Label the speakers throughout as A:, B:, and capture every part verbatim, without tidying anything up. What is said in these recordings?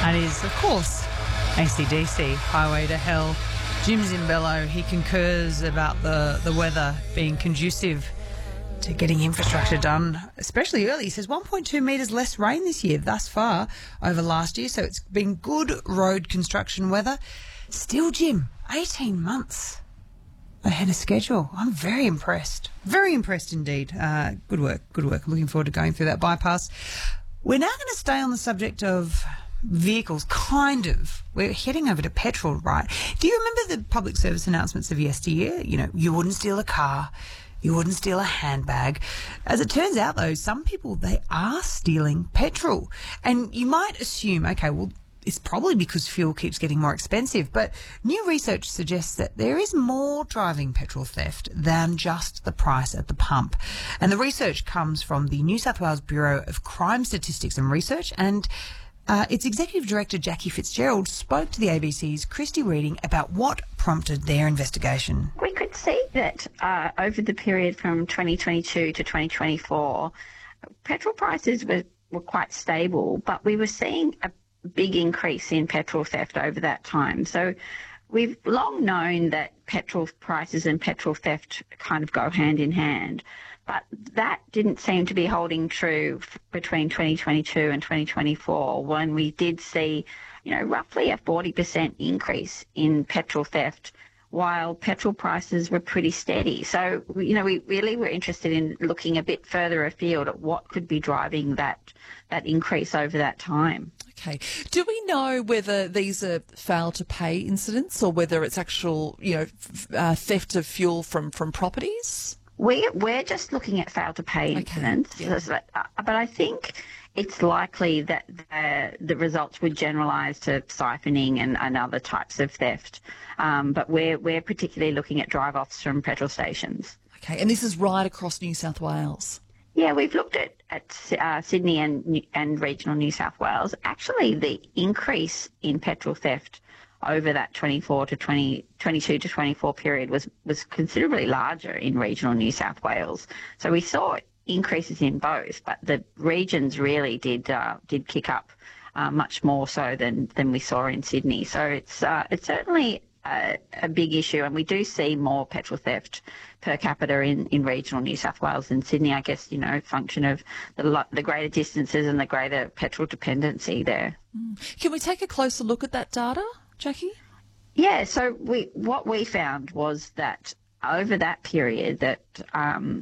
A: That is, of course, A C D C, Highway to Hell. Jim Zimbello, he concurs about the, the weather being conducive to getting infrastructure done, especially early. He says one point two metres less rain this year thus far over last year, so it's been good road construction weather. Still, Jim, eighteen months ahead of schedule. I'm very impressed. Very impressed indeed. Uh, good work, good work. I'm looking forward to going through that bypass. We're now going to stay on the subject of vehicles, kind of. We're heading over to petrol, right? Do you remember the public service announcements of yesteryear? You know, you wouldn't steal a car, you wouldn't steal a handbag. As it turns out, though, some people, they are stealing petrol. And you might assume, okay, well, it's probably because fuel keeps getting more expensive, but new research suggests that there is more driving petrol theft than just the price at the pump. And the research comes from the New South Wales Bureau of Crime Statistics and Research, and uh, its Executive Director, Jackie Fitzgerald, spoke to the A B C's Christy Reading about what prompted their investigation.
B: We could see that uh, over the period from twenty twenty-two to twenty twenty-four, petrol prices were, were quite stable, but we were seeing a big increase in petrol theft over that time. So we've long known that petrol prices and petrol theft kind of go hand in hand, but that didn't seem to be holding true f- between twenty twenty-two and twenty twenty-four, when we did see, you know, roughly a forty percent increase in petrol theft while petrol prices were pretty steady. So, you know, we really were interested in looking a bit further afield at what could be driving that that increase over that time.
C: Okay. Do we know whether these are fail to pay incidents or whether it's actual, you know, f- uh, theft of fuel from, from properties?
B: We, we're just looking at fail to pay incidents, okay. Yeah. But I think it's likely that the, the results would generalise to siphoning and, and other types of theft. Um, but we're, we're particularly looking at drive-offs from petrol stations.
C: Okay, and this is right across New South Wales?
B: Yeah, we've looked at, at uh, Sydney and, and regional New South Wales. Actually, the increase in petrol theft over that twenty-four to twenty, twenty-two to twenty-four period was, was considerably larger in regional New South Wales. So we saw increases in both, but the regions really did uh, did kick up uh, much more so than, than we saw in Sydney. So it's uh, it's certainly a, a big issue, and we do see more petrol theft per capita in, in regional New South Wales than Sydney. I guess, you know, function of the, the greater distances and the greater petrol dependency there.
C: Mm. Can we take a closer look at that data, Jackie?
B: Yeah, so we what we found was that over that period that um,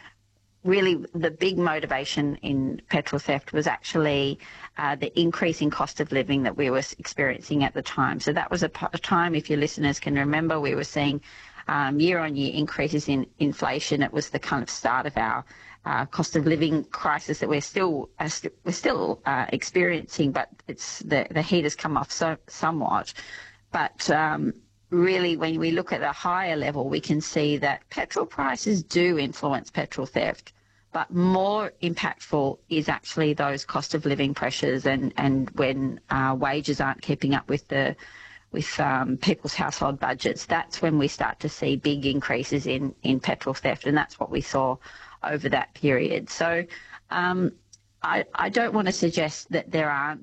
B: really the big motivation in petrol theft was actually uh, the increase in cost of living that we were experiencing at the time. So that was a, a time, if your listeners can remember, we were seeing um, year-on-year increases in inflation. It was the kind of start of our uh, cost of living crisis that we're still uh, st- we're still uh, experiencing, but it's the, the heat has come off so, somewhat. But um, really, when we look at a higher level, we can see that petrol prices do influence petrol theft, but more impactful is actually those cost of living pressures, and, and when uh, wages aren't keeping up with the with um, people's household budgets, that's when we start to see big increases in, in petrol theft, and that's what we saw over that period. So um, I, I don't want to suggest that there aren't